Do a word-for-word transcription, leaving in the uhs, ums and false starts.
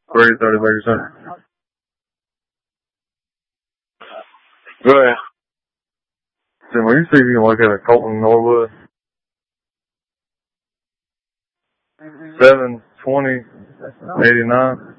three thirty Baker Center. Go ahead. Then will you see if you can look at a Colton Norwood? seven twenty eighty-nine.